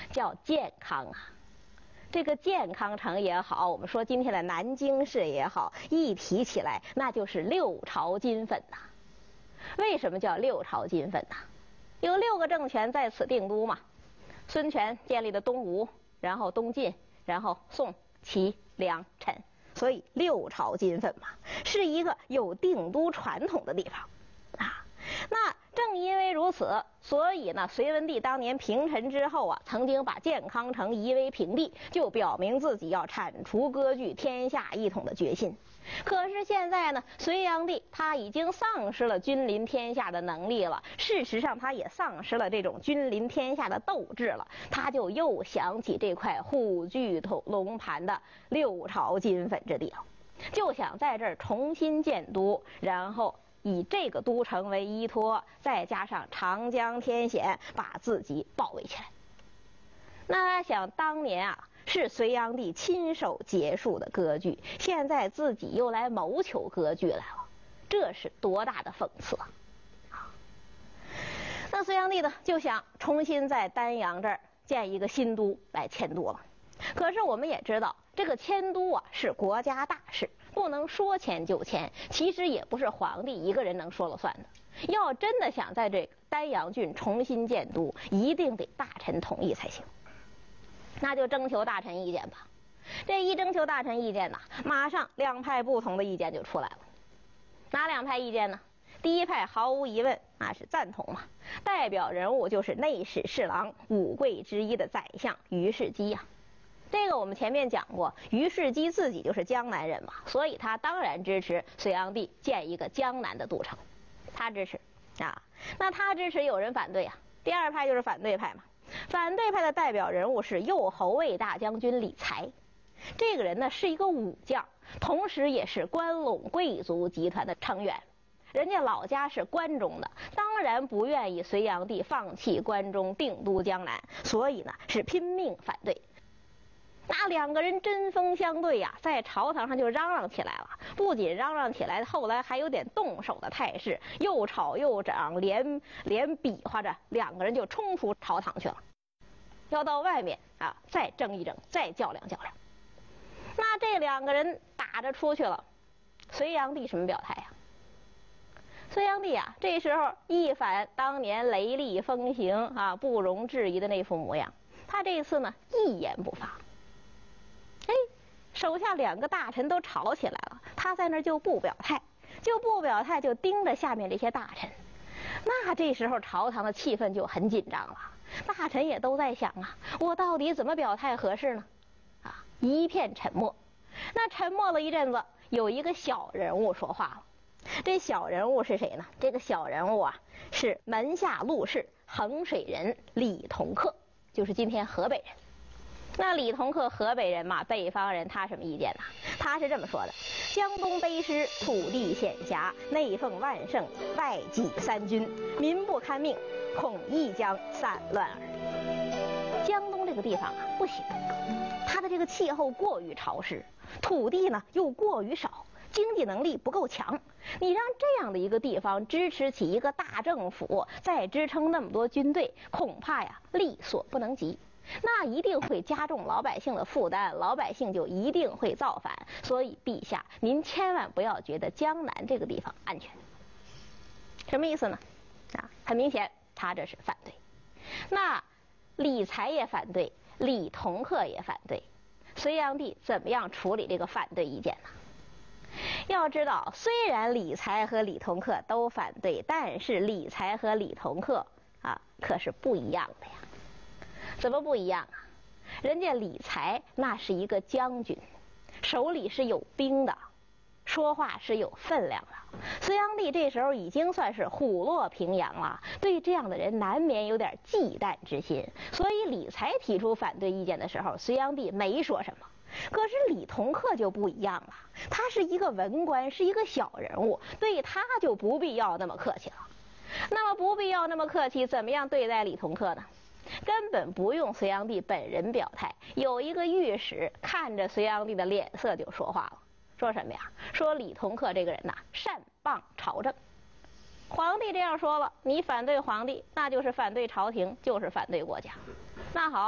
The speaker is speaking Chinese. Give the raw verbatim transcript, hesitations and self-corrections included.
叫建康啊。这个建康城也好，我们说今天的南京市也好，一提起来那就是六朝金粉呐。为什么叫六朝金粉呢？有六个政权在此定都嘛。孙权建立的东吴，然后东晋，然后宋、齐、梁、陈，所以六朝金粉嘛，是一个有定都传统的地方啊。那正因为如此，所以呢，隋文帝当年平陈之后啊，曾经把建康城夷为平地，就表明自己要铲除割据、天下一统的决心。可是现在呢，隋炀帝他已经丧失了君临天下的能力了，事实上他也丧失了这种君临天下的斗志了，他就又想起这块虎踞龙盘的六朝金粉之地了，就想在这儿重新建都，然后以这个都城为依托，再加上长江天险，把自己包围起来。那想当年啊，是隋炀帝亲手结束的割据，现在自己又来谋求割据来了，这是多大的讽刺啊！那隋炀帝呢，就想重新在丹阳这儿建一个新都来迁都了。可是我们也知道，这个迁都啊是国家大事，不能说迁就迁，其实也不是皇帝一个人能说了算的。要真的想在这个丹阳郡重新建都，一定得大臣同意才行。那就征求大臣意见吧。这一征求大臣意见呢，马上两派不同的意见就出来了。哪两派意见呢？第一派毫无疑问那是赞同嘛，代表人物就是内史侍郎五贵之一的宰相于世基呀、啊。这个我们前面讲过，于世基自己就是江南人嘛，所以他当然支持隋炀帝建一个江南的都城，他支持啊。那他支持有人反对啊，第二派就是反对派嘛。反对派的代表人物是右侯卫大将军李才，这个人呢是一个武将，同时也是关陇贵族集团的成员，人家老家是关中的，当然不愿意隋炀帝放弃关中定都江南，所以呢是拼命反对。那两个人针锋相对呀、啊，在朝堂上就嚷嚷起来了，不仅嚷嚷起来，后来还有点动手的态势，又吵又嚷，连连比划着，两个人就冲出朝堂去了，要到外面啊再争一争，再较量较量。那这两个人打着出去了，隋炀帝什么表态呀、啊？隋炀帝啊，这时候一反当年雷厉风行啊、不容置疑的那副模样，他这次呢一言不发。哎，手下两个大臣都吵起来了，他在那儿就不表态，就不表态，就盯着下面这些大臣。那这时候朝堂的气氛就很紧张了，大臣也都在想啊，我到底怎么表态合适呢？啊，一片沉默。那沉默了一阵子，有一个小人物说话了。这小人物是谁呢？这个小人物啊，是门下陆氏衡水人李同克，就是今天河北人。那李同克河北人嘛，北方人，他什么意见呢？他是这么说的：江东卑湿，土地险狭，内奉万乘，外挤三军，民不堪命，恐亦将散乱耳。江东这个地方啊不行，它的这个气候过于潮湿，土地呢又过于少，经济能力不够强，你让这样的一个地方支持起一个大政府，再支撑那么多军队，恐怕呀力所不能及，那一定会加重老百姓的负担，老百姓就一定会造反。所以陛下您千万不要觉得江南这个地方安全。什么意思呢？啊，很明显他这是反对。那李才也反对，李同克也反对，隋炀帝怎么样处理这个反对意见呢？要知道，虽然李才和李同克都反对，但是李才和李同克啊可是不一样的呀。怎么不一样啊？人家李才那是一个将军，手里是有兵的，说话是有分量的。隋炀帝这时候已经算是虎落平阳了，对这样的人难免有点忌惮之心，所以李才提出反对意见的时候，隋炀帝没说什么。可是李同克就不一样了，他是一个文官，是一个小人物，对他就不必要那么客气了。那么不必要那么客气，怎么样对待李同克呢？根本不用隋炀帝本人表态，有一个御史看着隋炀帝的脸色就说话了，说什么呀？说李同克这个人呐、啊，擅谤朝政。皇帝这样说了，你反对皇帝，那就是反对朝廷，就是反对国家。那好。